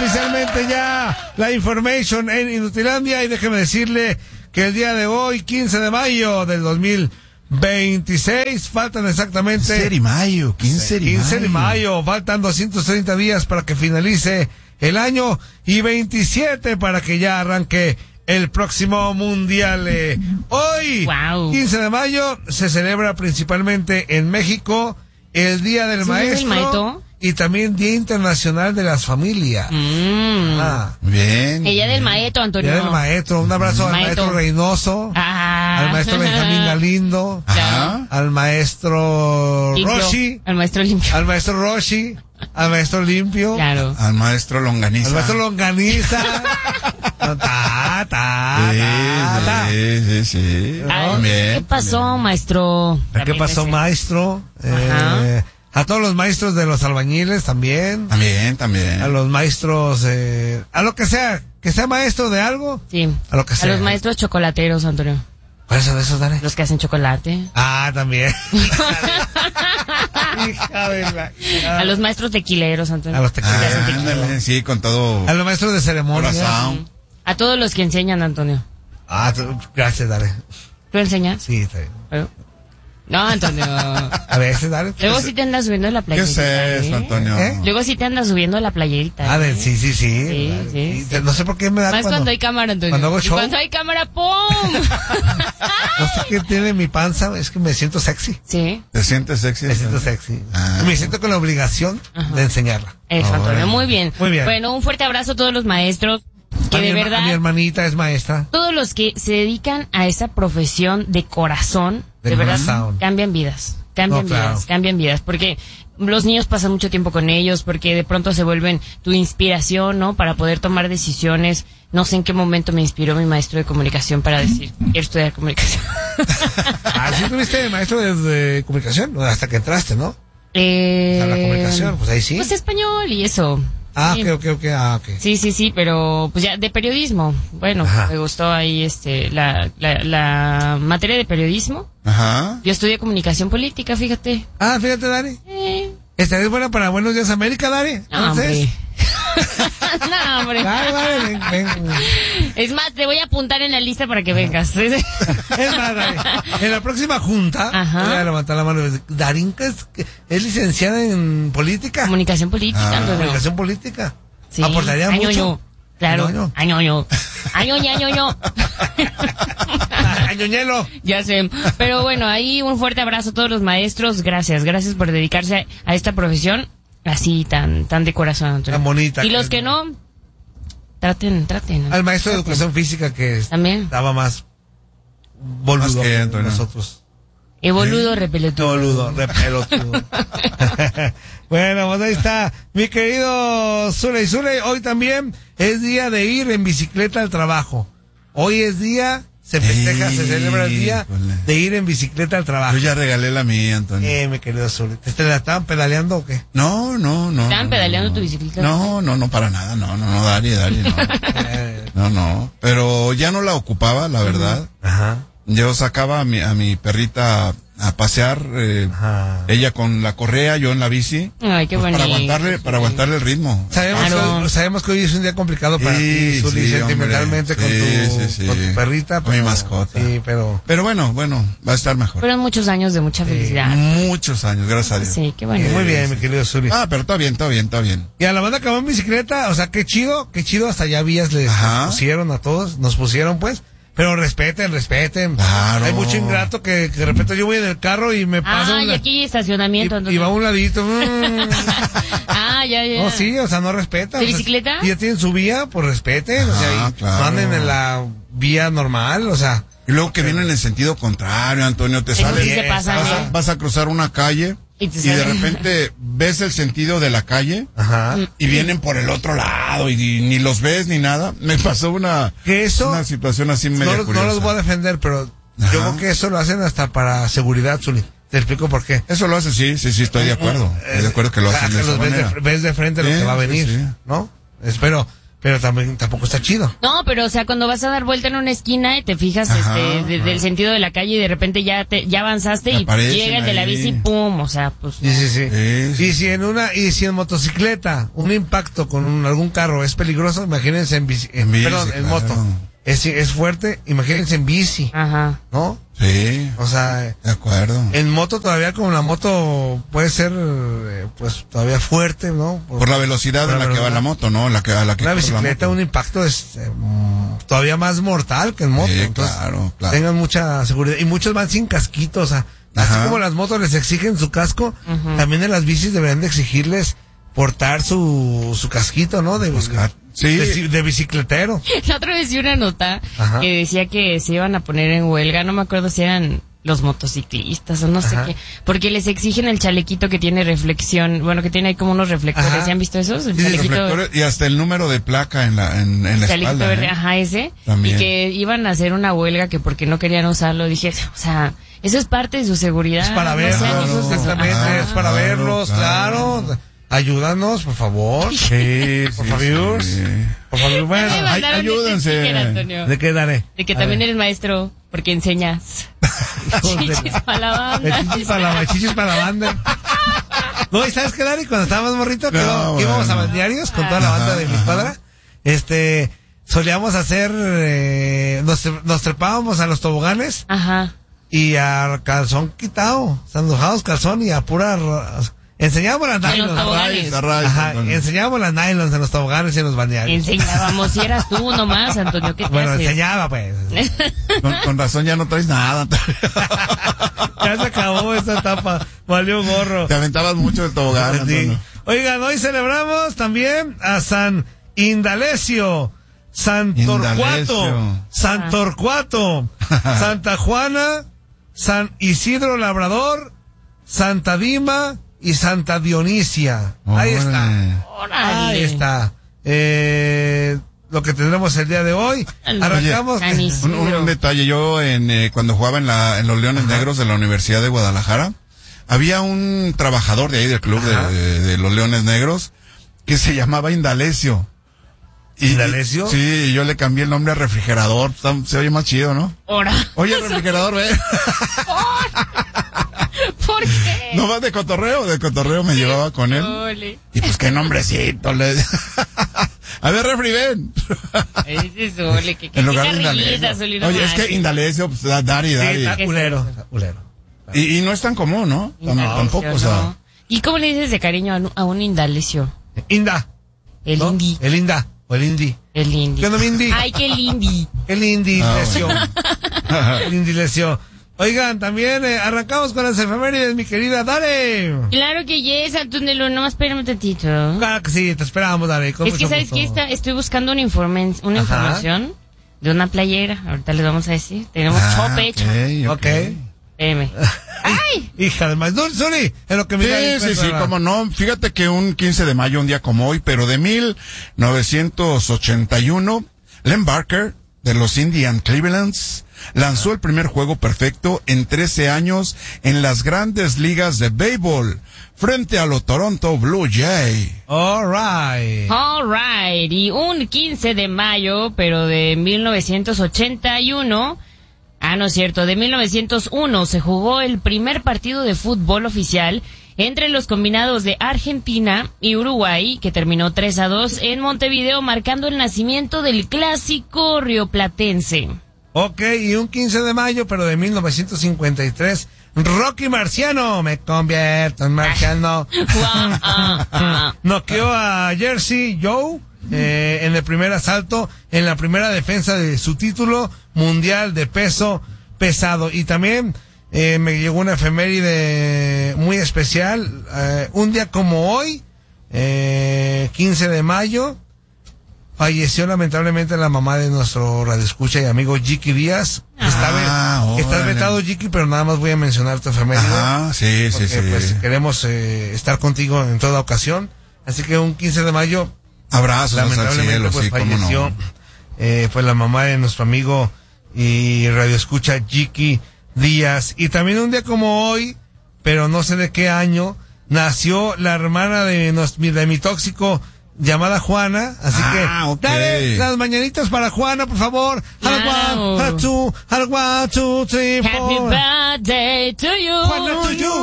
oficialmente ya la information en Inutilandia y déjeme decirle que el día de hoy, 15 de mayo del 2026, faltan exactamente 15 de mayo, faltan 230 días para que finalice el año y 27 para que ya arranque el próximo mundial. Hoy, 15 de mayo, se celebra principalmente en México el Día del Maestro y también Día Internacional de las Familias. Bien. El Día del Maestro, Antonio. Día del Maestro. Un abrazo al maestro Reynoso, al maestro Benjamín Galindo, al maestro Roshi, al maestro Limpio, al maestro Roshi, al maestro Limpio, claro, al maestro Longaniza. Al maestro Longaniza. Sí. ¿Qué pasó, maestro? ¿Qué pasó, maestro? A todos los maestros de los albañiles también. También. A los maestros, a lo que sea maestro de algo. Sí. A lo que sea. A los maestros chocolateros, Antonio. ¿Cuáles son esos, Dani? Los que hacen chocolate. También. Hija de la... A los maestros tequileros, Antonio. A los tequileros. Sí, con todo. A los maestros de ceremonia. A todos los que enseñan, Antonio. Gracias, Dale. ¿Tú enseñas? Sí, está bien. No, Antonio. A veces, Dale. Luego sí te andas subiendo la playerita. ¿Qué es eso, Antonio? Luego sí te andas subiendo la playerita. Sí. No sé por qué me da más cuando hay cámara, Antonio. Cuando hago show. Cuando hay cámara, ¡pum! No sé qué tiene mi panza, es que me siento sexy. Sí. ¿Te sientes sexy? Me siento sexy. Me siento con la obligación de enseñarla. Eso, Antonio, muy bien. Muy bien. Bueno, un fuerte abrazo a todos los maestros. Que de verdad, mi hermanita es maestra. Todos los que se dedican a esa profesión de corazón, de verdad, cambian vidas. Cambian vidas, porque los niños pasan mucho tiempo con ellos, porque de pronto se vuelven tu inspiración, ¿no? Para poder tomar decisiones. No sé en qué momento me inspiró mi maestro de comunicación para decir, quiero estudiar comunicación. ¿Sí tuviste maestro de comunicación? Hasta que entraste, ¿no? La comunicación, pues ahí sí. Pues español y eso. Sí. Ok. Sí, pero pues ya de periodismo. Bueno, me gustó ahí la materia de periodismo. Yo estudié comunicación política, fíjate. Fíjate, Dani. ¿Estarías buena para Buenos Días América, Dani? No, hombre. No, hombre. Ven. Es más, te voy a apuntar en la lista para que vengas. Es más, Dani, en la próxima junta voy a levantar la mano y decir, Darín, es licenciada en política. Comunicación política. Comunicación política. Sí. ¿Aportaría mucho? Claro. Añoño. Añoñelo. Ya sé. Pero bueno, ahí un fuerte abrazo a todos los maestros. Gracias por dedicarse a esta profesión así tan de corazón, Antonio. Tan bonita. Y los que no, traten. Al maestro de educación física que también daba más boludo que nosotros. Boludo, repelotudo. Bueno, pues ahí está mi querido Zuley. Hoy también es día de ir en bicicleta al trabajo. Hoy es día, se festeja, se celebra el día de ir en bicicleta al trabajo. Yo ya regalé la mía, Antonio. Mi querido Zuley. ¿Te la estaban pedaleando o qué? No. ¿Estaban pedaleando tu bicicleta? No, para nada, no, Dari, no. No. Pero ya no la ocupaba, la verdad. Yo sacaba a mi perrita a pasear, ella con la correa, yo en la bici. Ay, qué bonito. Para aguantarle el ritmo. Sabemos que hoy es un día complicado para ti, Zuley, sentimentalmente, con tu perrita. Con mi mascota. Sí, pero bueno, va a estar mejor. Fueron muchos años de mucha felicidad. Muchos años, gracias a Dios. Sí, qué bueno. Muy bien, mi querido Zuley. Pero está bien. Y a la banda que va en bicicleta, o sea, qué chido, hasta allá vías les pusieron a todos, nos pusieron pues. Pero respeten. Claro. Hay mucho ingrato que de repente yo voy en el carro y me pasa y aquí hay estacionamiento. y va a un ladito. Ya. No, sí, o sea, no respetan. ¿De bicicleta? Y ya tienen su vía, pues respeten. O sea, no anden en la vía normal, o sea. Y luego que vienen en sentido contrario, Antonio, te sales, vas a cruzar una calle y de repente ves el sentido de la calle y vienen por el otro lado y ni los ves ni nada. Me pasó una situación así media curiosa. No los voy a defender, pero yo creo que eso lo hacen hasta para seguridad, Zuley. Te explico por qué. Eso lo hacen, sí, estoy de acuerdo. Estoy de acuerdo que lo hacen de esa manera. Ves de frente lo que va a venir, ¿no? Pero pero tampoco está chido. No, pero o sea, cuando vas a dar vuelta en una esquina y te fijas del sentido de la calle y de repente ya avanzaste y llega el de la bici, pum, o sea, pues. No. Sí. Y si en motocicleta un impacto con algún carro es peligroso, imagínense en moto. Es fuerte, imagínense en bici. Ajá. ¿No? Sí. O sea, de acuerdo. En moto todavía, como la moto puede ser pues todavía fuerte, ¿no? Por la velocidad a la que va la moto, ¿no? La bicicleta, un impacto es todavía más mortal que en moto. Sí, entonces, claro. Tengan mucha seguridad. Y muchos van sin casquito, o sea, así como las motos les exigen su casco, también en las bicis deberían de exigirles portar su casquito, ¿no? De bicicletero. La otra vez vi una nota que decía que se iban a poner en huelga, no me acuerdo si eran los motociclistas o no sé qué, porque les exigen el chalequito que tiene reflexión, bueno, que tiene ahí como unos reflectores. ¿Se han visto esos? El chalequito y hasta el número de placa en la chalequito espalda. Verde, ese. También. Y que iban a hacer una huelga que porque no querían usarlo. Dije, o sea, eso es parte de su seguridad. Es para verlos, exactamente, es para verlos, claro. Ayúdanos, por favor. Sí, por favor. Por favor, bueno, ayúdense. ¿De qué daré? De que también eres maestro, porque enseñas. Chichis para la banda. Chichis para la banda. No, ¿y sabes qué, Dari? Cuando estábamos morritos, que íbamos a balnearios con toda la banda de mi cuadra, solíamos hacer, nos trepábamos a los toboganes. Y a calzón quitado, sandujados calzón y a pura... Enseñábamos las nylons. Enseñábamos las nylons en los toboganes y en los balnearios. Enseñábamos, si eras tú nomás, Antonio, ¿qué te haces? Enseñaba, pues. Con razón ya no traes nada. Ya se acabó esa etapa, valió gorro. Te aventabas mucho el tobogán, Antonio. Oigan, hoy celebramos también a San Indalecio, San Torcuato, Santa Juana, San Isidro Labrador, Santa Dima y Santa Dionisia. Ahí está. Lo que tendremos el día de hoy. Arrancamos. Un detalle. Yo cuando jugaba en los Leones Negros de la Universidad de Guadalajara, había un trabajador de ahí del club de los Leones Negros que se llamaba Indalecio. ¿Indalecio? Sí, yo le cambié el nombre a refrigerador. Se oye más chido, ¿no? Oye, refrigerador, ve. ¿Por qué? No más de cotorreo me llevaba con él. Ole. Y pues qué nombrecito. A ver, refri, ven. Ese es Ole, que en lugar de Indalecio. Oye, es que Indalecio, pues Dari. Sí, está culero. Y no es tan común, ¿no? Tampoco, o sea. ¿Y cómo le dices de cariño a un Indalecio? Inda. El Indi. El Inda. O el Indi. El Indi. ¿Qué onda, Mindy? Ay, qué Indi. El Indi lesió. El Indi lesió. Oigan, también arrancamos con las efemérides, mi querida Dare. Claro que yes, Antonio, nomás espérame un tantito. Claro que sí, te esperamos, Dare. Es que, ¿sabes qué? Estoy buscando una información de una playera. Ahorita les vamos a decir. Tenemos shop hecho. Ok. Espérame. ¡Ay! Hija de más. Suri, es lo que me Sí, cómo no. Fíjate que un 15 de mayo, un día como hoy, pero de 1981, Len Barker, de los Indian Clevelands, lanzó el primer juego perfecto en 13 años en las grandes ligas de béisbol frente a los Toronto Blue Jays. All right. Y un 15 de mayo, pero de 1981, no es cierto, de 1901 se jugó el primer partido de fútbol oficial entre los combinados de Argentina y Uruguay, que terminó 3-2 en Montevideo, marcando el nacimiento del clásico rioplatense. Ok, y un 15 de mayo, pero de 1953, Rocky Marciano, me convierto en marciano, noqueó a Jersey Joe en el primer asalto, en la primera defensa de su título mundial de peso pesado. Y también me llegó una efeméride muy especial, un día como hoy, 15 de mayo, falleció lamentablemente la mamá de nuestro radioescucha y amigo Jiki Díaz. Estás vetado, Jiki, pero nada más voy a mencionar tu efeméride. Sí. Pues queremos estar contigo en toda ocasión. Así que un 15 de mayo, abrazos lamentablemente al cielo, pues falleció. No. Fue la mamá de nuestro amigo y radioescucha Jiki Díaz. Y también un día como hoy, pero no sé de qué año, nació la hermana de mi tóxico llamada Juana, así que dale las mañanitas para Juana, por favor. Happy birthday to you. Juana to you.